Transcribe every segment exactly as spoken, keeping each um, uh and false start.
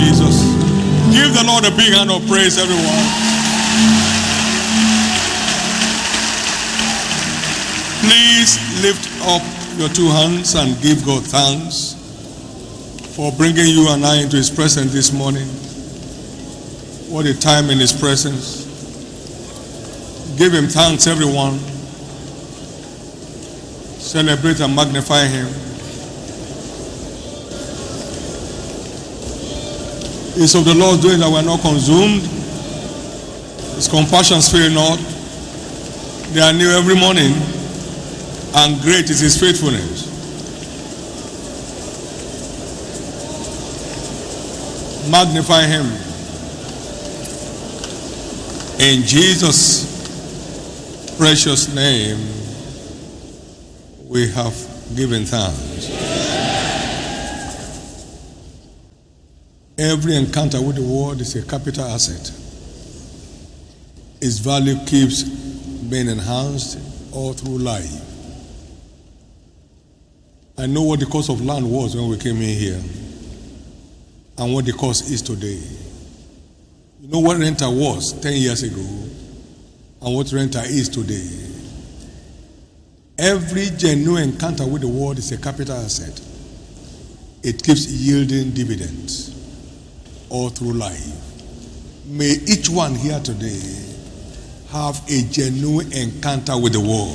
Jesus. Give the Lord a big hand of praise, everyone. Please lift up your two hands and give God thanks for bringing you and I into His presence this morning. What a time in His presence. Give Him thanks, everyone. Celebrate and magnify Him. It's of the Lord's doing that we are not consumed. His compassions fail not. They are new every morning, and great is His faithfulness. Magnify Him. In Jesus' precious name, we have given thanks. Every encounter with the world is a capital asset. Its value keeps being enhanced all through life. I know what the cost of land was when we came in here and what the cost is today. You know what renter was ten years ago and what renter is today. Every genuine encounter with the world is a capital asset. It keeps yielding dividends all through life. May each one here today have a genuine encounter with the world.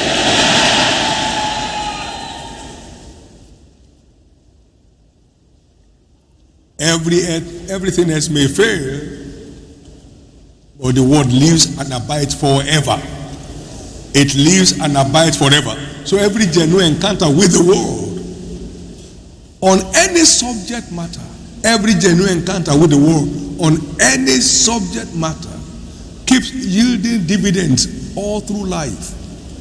Every everything else may fail, but the word lives and abides forever. It lives and abides forever. So every genuine encounter with the world, on any subject matter, every genuine encounter with the world, on any subject matter, keeps yielding dividends all through life.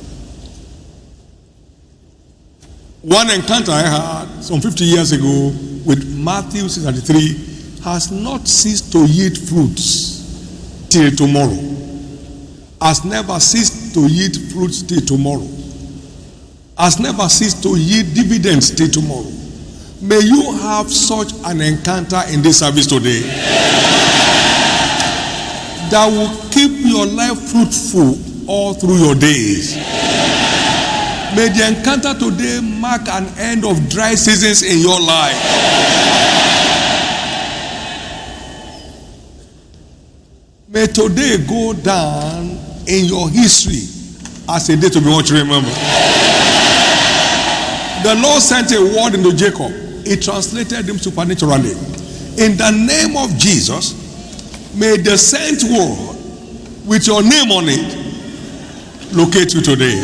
One encounter I had some fifty years ago with Matthew six thirty-three has not ceased to yield fruits till tomorrow. Has never ceased to yield fruits till tomorrow. Has never ceased to yield dividends till tomorrow. May you have such an encounter in this service today that will keep your life fruitful all through your days. May the encounter today mark an end of dry seasons in your life. May today go down in your history as a day to be much remembered. The Lord sent a word into Jacob. He translated him supernaturally. In the name of Jesus, may the sent word with your name on it locate you today.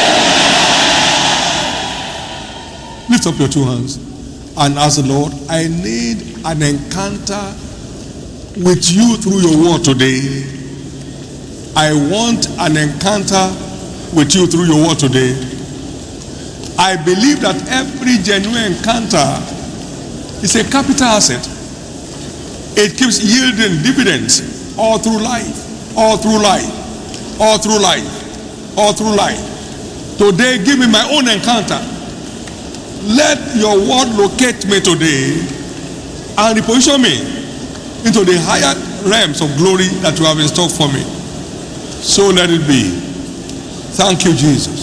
Lift up your two hands and ask the Lord, I need an encounter with you through your word today. I want an encounter with you through your word today. I believe that every genuine encounter is a capital asset. It keeps yielding dividends all through life, all through life, all through life, all through life. Today, give me my own encounter. Let your word locate me today and reposition me into the higher realms of glory that you have in stock for me. So let it be. Thank you, Jesus.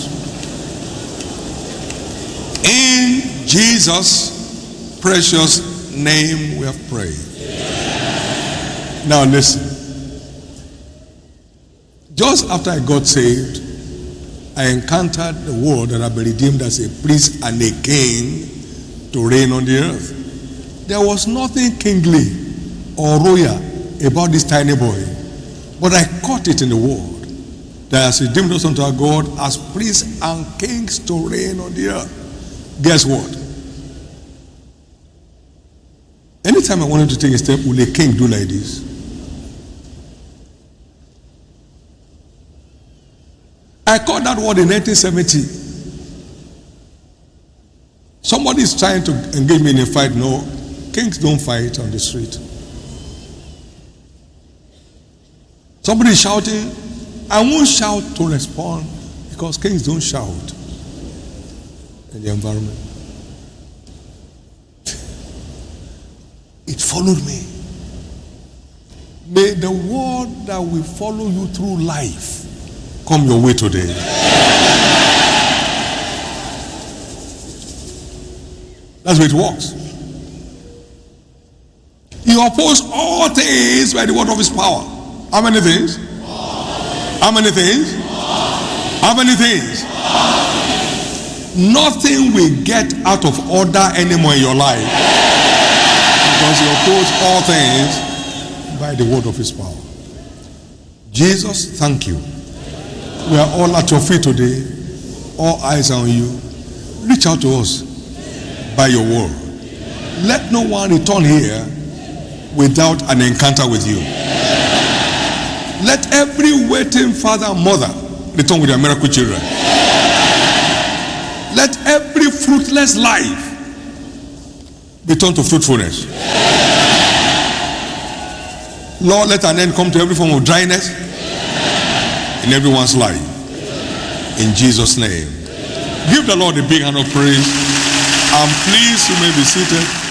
In Jesus' precious name we have prayed. Amen. Now listen. Just after I got saved, I encountered the world that I've been redeemed as a priest and a king to reign on the earth. There was nothing kingly or royal about this tiny boy, but I caught it in the world that has redeemed us unto our God as priests and kings to reign on the earth. Guess what? Anytime I wanted to take a step, will a king do like this? I caught that word in nineteen seventy. Somebody is trying to engage me in a fight. No, kings don't fight on the street. Somebody is shouting. I won't shout to respond because kings don't shout in the environment. It followed me. May the word that will follow you through life come your way today. That's the way it works. He opposed all things by the word of his power. How many things? How many things? How many things? Nothing will get out of order anymore in your life, because he opposed all things by the word of his power. Jesus, thank you. We are all at your feet today. All eyes are on you. Reach out to us by your word. Let no one return here without an encounter with you. Let every waiting father and mother return with their miracle children. Let every fruitless life be turned to fruitfulness. Lord, let an end come to every form of dryness in everyone's life. In Jesus' name. Give the Lord a big hand of praise. And please, you may be seated.